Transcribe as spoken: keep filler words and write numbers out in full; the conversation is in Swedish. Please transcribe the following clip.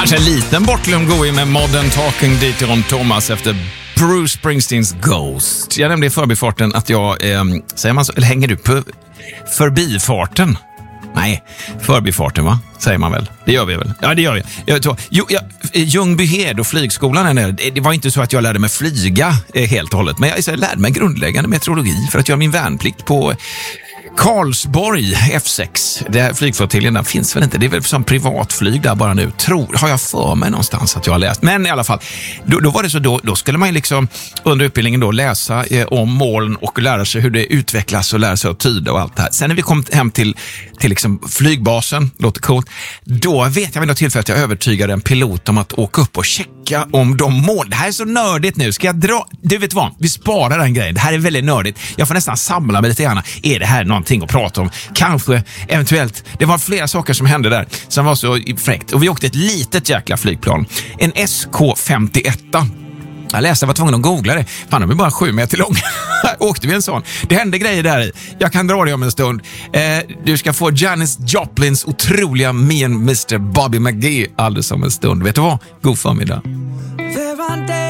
Kanske en liten bortglömd Goe med Modern Talking Dieter Ron Thomas efter Bruce Springsteens Ghost. Jag nämnde i förbifarten att jag, eh, säger man så, eller hänger du på förbifarten? Nej, förbifarten va? Säger man väl? Det gör vi väl? Ja, det gör vi. Jag tror, jo, jag, Ljungbyhed och flygskolan är det. Det var inte så att jag lärde mig flyga eh, helt och hållet. Men jag, jag lärde mig grundläggande meteorologi för att göra min värnplikt på Karlsborg F sex. Det här flygflottiljen där finns väl inte. Det är väl som privatflyg där bara nu. Tror, har jag för mig någonstans att jag har läst. Men i alla fall, då, då var det så, då, då skulle man liksom under utbildningen då läsa eh, om moln och lära sig hur det utvecklas och lära sig att tyda och allt det här. Sen när vi kom hem till, till liksom flygbasen, låter coolt, då vet jag vid något tillfälle att jag övertygade en pilot om att åka upp och checka om de mål. Det här är så nördigt nu. Ska jag dra? Du vet vad? Vi sparar den grejen. Det här är väldigt nördigt. Jag får nästan samla mig lite grann. Är det här någonting att prata om? Kanske, eventuellt. Det var flera saker som hände där som var så fräckt. Och vi åkte ett litet jäkla flygplan. En S K femtioett. Jag läste, jag var tvungen att googla det. Fan, de är bara sju meter lång. Åkte vi en sån. Det hände grejer där i. Jag kan dra det om en stund. Eh, du ska få Janis Joplins otroliga Me and mister Bobby McGee alldeles om en stund. Vet du vad? God förmiddag. There are days